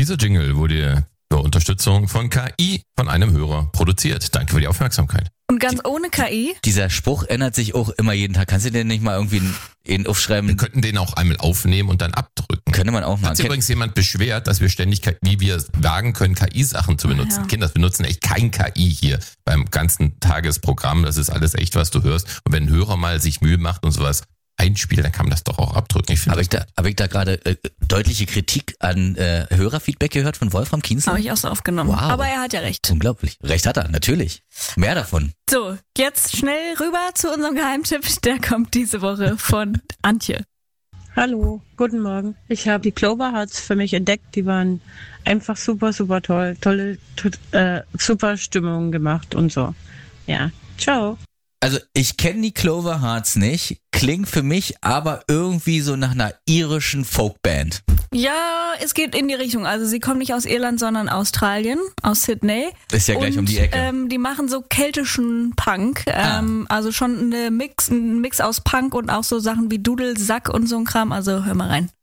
Dieser Jingle wurde zur Unterstützung von KI von einem Hörer produziert. Danke für die Aufmerksamkeit. Und ganz ohne KI? Dieser Spruch ändert sich auch immer jeden Tag. Kannst du den nicht mal irgendwie in aufschreiben? Wir könnten den auch einmal aufnehmen und dann abdrücken. Könnte man auch machen. Hat sich übrigens jemand beschwert, dass wir ständig, wie wir wagen können, KI-Sachen zu benutzen. Ja. Kinder, wir benutzen echt kein KI hier beim ganzen Tagesprogramm. Das ist alles echt, was du hörst. Und wenn ein Hörer mal sich Mühe macht und sowas einspielt, dann kann man das doch auch abdrücken. Habe ich da gerade deutliche Kritik an Hörerfeedback gehört von Wolfram Kienzler? Habe ich auch so aufgenommen. Wow. Aber er hat ja recht. Unglaublich. Recht hat er, natürlich. Mehr davon. So, jetzt schnell rüber zu unserem Geheimtipp. Der kommt diese Woche von Antje. Hallo, guten Morgen. Ich habe die Clover Hearts für mich entdeckt. Die waren einfach super, super toll. Super Stimmung gemacht und so. Ja, ciao. Also ich kenne die Clover Hearts nicht, klingt für mich aber irgendwie so nach einer irischen Folkband. Ja, es geht in die Richtung. Also sie kommen nicht aus Irland, sondern Australien, aus Sydney. Ist ja gleich um die Ecke. Die machen so keltischen Punk. Also schon ein Mix aus Punk und auch so Sachen wie Dudelsack und so ein Kram. Also hör mal rein.